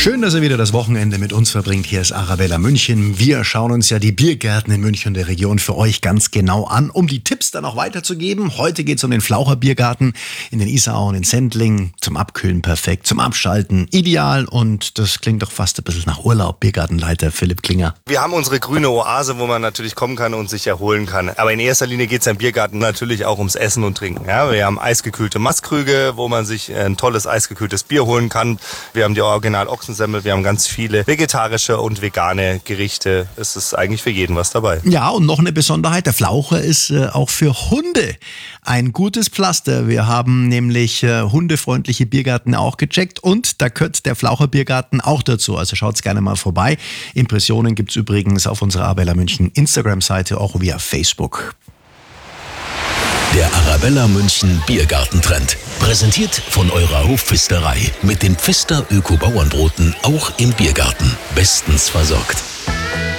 Schön, dass ihr wieder das Wochenende mit uns verbringt. Hier ist Arabella München. Wir schauen uns ja die Biergärten in München und der Region für euch ganz genau an, um die Tipps dann auch weiterzugeben. Heute geht es um den Flaucher Biergarten in den Isarauen in Sendling. Zum Abkühlen perfekt, zum Abschalten ideal und das klingt doch fast ein bisschen nach Urlaub. Biergartenleiter Philipp Klinger. Wir haben unsere grüne Oase, wo man natürlich kommen kann und sich erholen kann. Aber in erster Linie geht es im Biergarten natürlich auch ums Essen und Trinken. Ja, wir haben eisgekühlte Mastkrüge, wo man sich ein tolles eisgekühltes Bier holen kann. Wir haben die Original Ochsensemmel, wir haben ganz viele vegetarische und vegane Gerichte. Es ist eigentlich für jeden was dabei. Ja, und noch eine Besonderheit, der Flaucher ist auch für Hunde ein gutes Pflaster. Wir haben nämlich hundefreundliche Biergärten auch gecheckt und da gehört der Flaucher Biergarten auch dazu. Also schaut's gerne mal vorbei. Impressionen gibt's übrigens auf unserer Arabella München Instagram-Seite, auch via Facebook. Der Arabella München Biergartentrend. Präsentiert von eurer Hofpfisterei. Mit den Pfister Öko-Bauernbroten auch im Biergarten. Bestens versorgt.